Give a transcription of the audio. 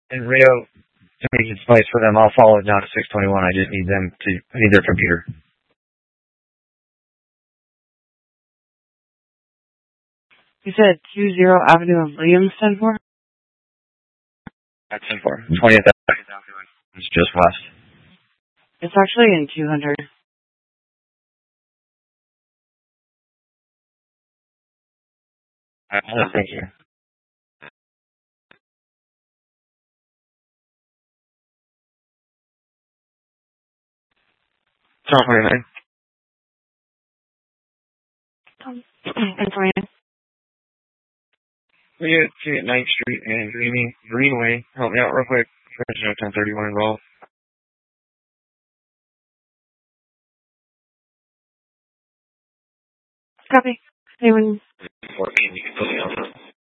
And Rio, to make it splice for them, I'll follow it down to 621. I just need I need their computer. You said 20 Avenue of Williams, 10-4? That's 10-4. 20th Avenue. It's just west. It's actually in 200. Thank you. Tom, what do you mean? And Fran. We at 9th Street and Greenway. Help me out real quick. First 1031 involved. Copy. Anyone? 14, you can put me on.